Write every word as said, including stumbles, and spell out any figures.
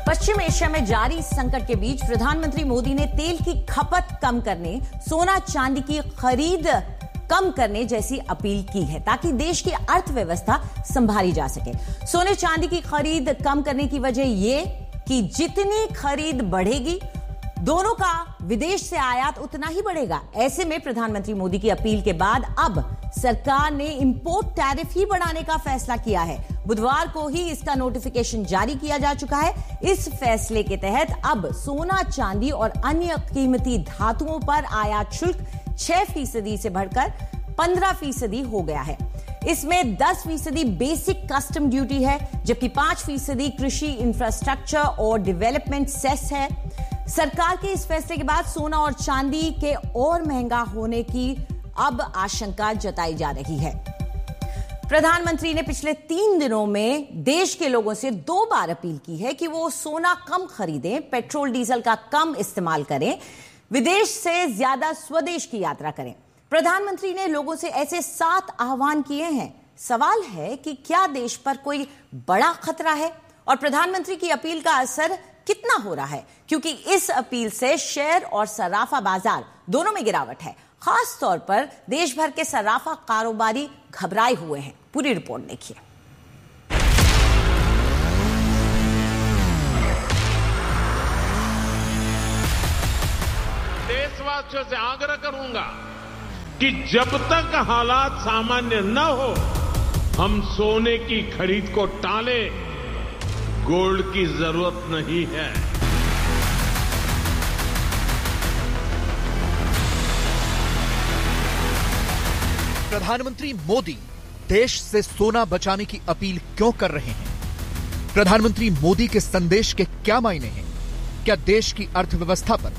पश्चिम Asia में जारी संकट के बीच प्रधानमंत्री मोदी ने तेल की खपत कम करने, सोना चांदी की खरीद कम करने जैसी अपील की है ताकि देश की अर्थव्यवस्था संभाली जा सके। सोने चांदी की खरीद कम करने की वजह यह कि जितनी खरीद बढ़ेगी, दोनों का विदेश से आयात उतना ही बढ़ेगा। ऐसे में प्रधानमंत्री मोदी की अपील के बाद अब सरकार ने इंपोर्ट टैरिफ ही बढ़ाने का फैसला किया है। बुधवार को ही इसका नोटिफिकेशन जारी किया जा चुका है। इस फैसले के तहत अब सोना, चांदी और अन्य कीमती धातुओं पर आयात शुल्क छह फीसदी से बढ़कर पंद्रह फीसदी हो गया है। इसमें दस फीसदी बेसिक कस्टम ड्यूटी है, जबकि पांच फीसदी कृषि इंफ्रास्ट्रक्चर और डेवलपमेंट सेस है। सरकार के इस फैसले के बाद सोना और चांदी के और महंगा होने की अब आशंका जताई जा रही है। प्रधानमंत्री ने पिछले तीन दिनों में देश के लोगों से दो बार अपील की है कि वो सोना कम खरीदें, पेट्रोल डीजल का कम इस्तेमाल करें, विदेश से ज्यादा स्वदेश की यात्रा करें। प्रधानमंत्री ने लोगों से ऐसे सात आह्वान किए हैं। सवाल है कि क्या देश पर कोई बड़ा खतरा है और प्रधानमंत्री की अपील का असर कितना हो रहा है, क्योंकि इस अपील से शेयर और सराफा बाजार दोनों में गिरावट है। खास तौर पर देश भर के सराफा कारोबारी घबराए हुए हैं। पूरी रिपोर्ट देखिए। देशवासियों से आग्रह करूंगा कि जब तक हालात सामान्य न हो, हम सोने की खरीद को टालें। गोल्ड की जरूरत नहीं है। प्रधानमंत्री मोदी देश से सोना बचाने की अपील क्यों कर रहे हैं? प्रधानमंत्री मोदी के संदेश के क्या मायने हैं? क्या देश की अर्थव्यवस्था पर